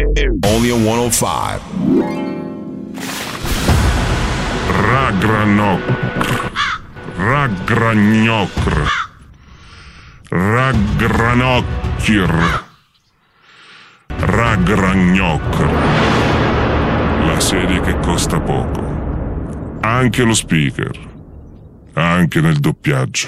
Only a 105. Ragranocr. Ragranocchir. Ragragnocr. La serie che costa poco. Anche lo speaker. Anche nel doppiaggio.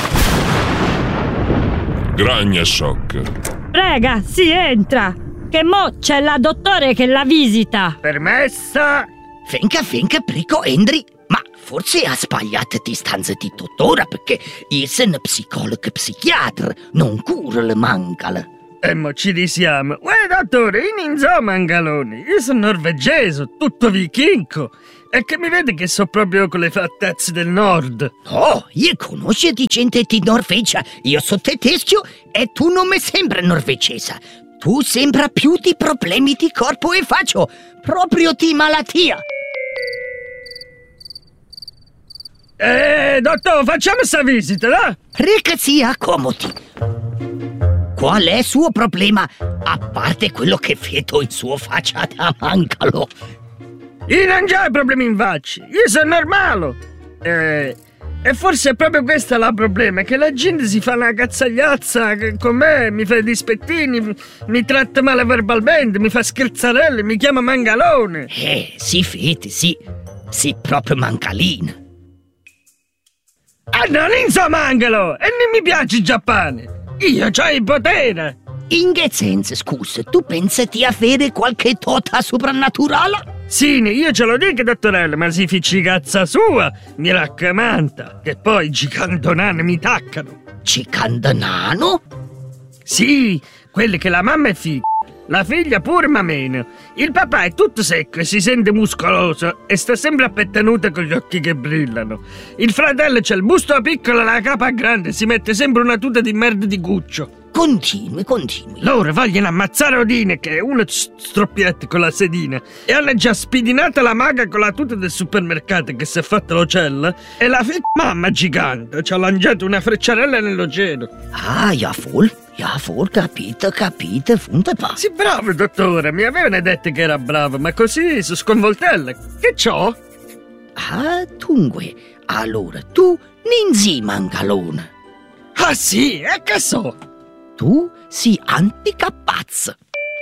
Gragna Shock. Prega, si entra. Che mo c'è la dottore che la visita. Permessa. Finca, prego, entri. Ma forse ha sbagliato distanza di dottore, perché io sono psicologo psichiatra, non curo le mancale. Mo ci risiamo. Uè, dottore, io non so mangaloni. Io sono norvegese, tutto vichingo. E che mi vede che so proprio con le fattezze del nord. Oh, io conosco di gente di Norvegia. Io sono tedesco e tu non mi sembra norvegese. Tu sembra più di problemi di corpo e faccio, proprio di malattia. Dottore, facciamo sta visita, no? Prega, si accomodi. Qual è il suo problema, a parte quello che vedo in sua faccia da mancalo? Io non ho problemi in faccia, io sono normale. E forse è proprio questo il problema, che la gente si fa una cazzagliazza con me, mi fa i dispettini, mi tratta male verbalmente, mi fa scherzarelle, mi chiama mangalone. Sì, fete, sì proprio mancalino. Ah, non so mangalo, e non mi piace il Giappone. Io c'ho il potere. In che senso, scusa, tu pensi di avere qualche dota soprannaturale? Sì, io ce lo dico, dottorella, ma si ficci cazza sua, mi raccomanda, che poi gigantonane mi taccano. Gigantonano? Sì, quelli che la mamma è figa, la figlia pure ma meno. Il papà è tutto secco e si sente muscoloso e sta sempre appettenuto con gli occhi che brillano. Il fratello c'ha il busto piccolo e la capa grande, si mette sempre una tuta di merda di Guccio. Continui. Loro vogliono ammazzare Odine, che è uno stroppietto con la sedina, e hanno già spidinato la maga con la tuta del supermercato che si è fatta l'ocella, e la figlia mamma gigante ci ha lanciato una frecciarella nell'oceano. Ah, ja voll, capito, funte pa. Sì, bravo, dottore, mi avevano detto che era bravo, ma così su sconvoltelle. Che c'ho? Ah, dunque, allora, tu non sei mangalone. Ah sì, e che so? Tu sei anticapazzo.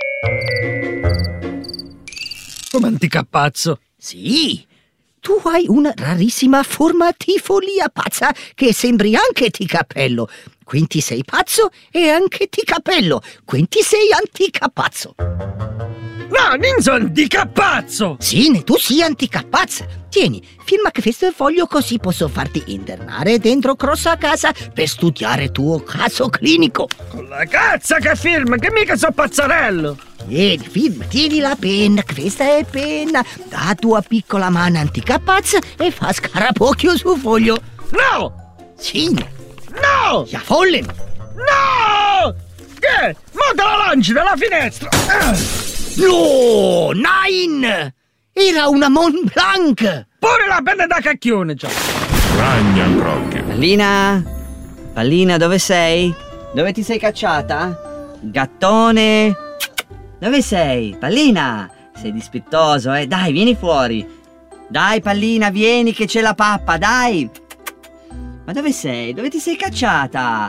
Come anticapazzo? Sì, tu hai una rarissima forma di follia pazza che sembri anche di capello. Quindi sei pazzo e anche di capello. Quindi sei anticapazzo. No, non sono anticapazzo! Sì, tu sei anticapazzo. Tieni, firma questo foglio così posso farti internare dentro grossa casa per studiare tuo caso clinico. Con la cazza che firma, che mica so pazzarello! Tieni, firma, tieni la penna, questa è penna. Da tua piccola mano anticapazzo e fa scarabocchio sul foglio. No! Sì. No! Ja vollen. No! Che? Ma te la lanci dalla finestra! No, nein! Era una Mont Blanc! Pure la penna da cacchione c'ho! Ragna Crocchio. Pallina, dove sei? Dove ti sei cacciata? Gattone? Dove sei? Pallina! Sei dispettoso, eh? Dai, vieni fuori! Dai, Pallina, vieni che c'è la pappa, dai! Ma dove sei? Dove ti sei cacciata?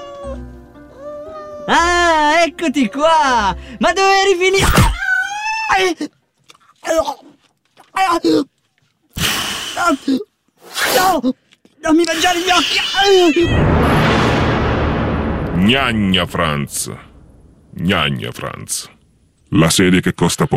Ah, eccoti qua! Ma dove eri finito? No! Non mi mangiare gli occhi! Gnagna Franz. La serie che costa poco.